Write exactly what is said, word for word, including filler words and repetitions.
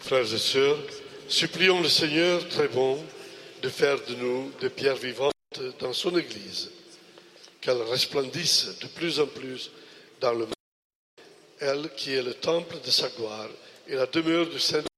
Frères et sœurs, supplions le Seigneur très bon de faire de nous des pierres vivantes dans son Église, qu'elle resplendisse de plus en plus dans le monde, elle qui est le temple de sa gloire et la demeure du Saint-Esprit.